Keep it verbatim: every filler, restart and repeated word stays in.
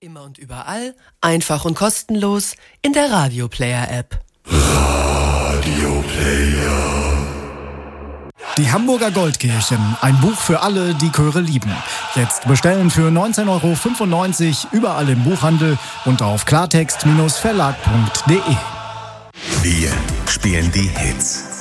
Immer und überall, einfach und kostenlos in der Radioplayer-App. Radioplayer. Die Hamburger Goldkirchen, ein Buch für alle, die Chöre lieben. Jetzt bestellen für neunzehn Euro fünfundneunzig überall im Buchhandel und auf klartext Bindestrich verlag punkt de. Wir spielen die Hits.